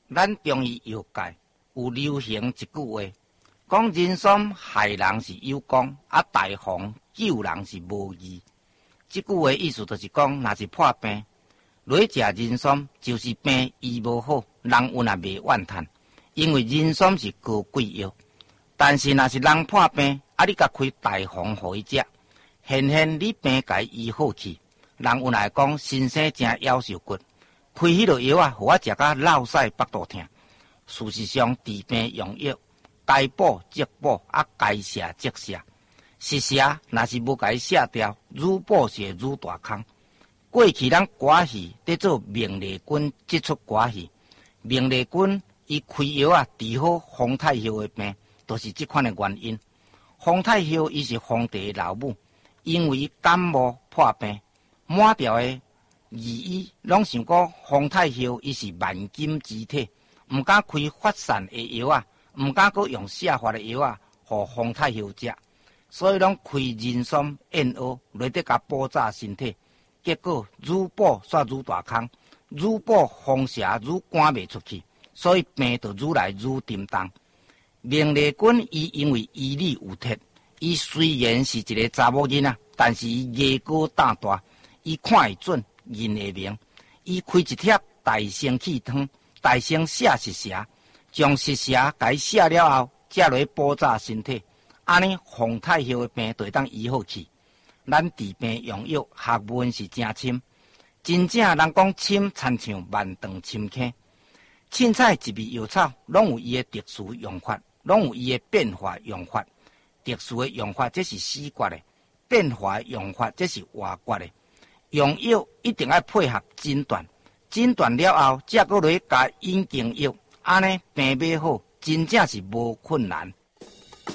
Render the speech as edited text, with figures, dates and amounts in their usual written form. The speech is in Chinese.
咱中医药界有流行一句话，讲人参害人是有功，大黄救人是无义。这句话意思就是讲，若是破病，落去食人参就是病医无好，人有也袂怨叹，因为人参是高贵药。但是若是人破病，你甲开大黄互伊食，现你病甲医好去，人有来讲先生真夭寿骨，开迄落药互我食甲落屎腹肚痛。事实上，治病用药，该补即补，该泻即泻。实邪若是无甲伊卸掉，愈补是愈大空。过去咱歌戏在做明丽君即出歌戏，明丽君伊开药治好皇太后的病，就是即款的原因。皇太后伊是皇帝的老母，因为伊感冒破病，满条的御医拢想讲皇太后伊是万金之体，毋敢开发散的药毋敢阁用泻发的药互皇太后食。所以拢开人参燕窝来得甲补炸身体，结果愈补煞愈大空，愈补风邪愈赶袂出去，所以病就愈来愈沉重。明丽君伊因为医理有特，伊虽然是一个查某囡仔，但是伊艺高胆大，伊看会准，认会明。伊开一帖大生气汤，大生泻实邪，将实邪甲伊泻了后，才来补炸身体。安尼，皇太后的病就会当医好去。咱治病用药学问是真深，真正人讲深参像万丈深坑。凊彩一味药草，拢有伊的特殊用法，拢有伊的变化用法。特殊的用法，这是死决的；变化的用法，这是活决的。用药一定要配合诊断，诊断了后，才搁来加引经药，安尼病要好，真正是无困难。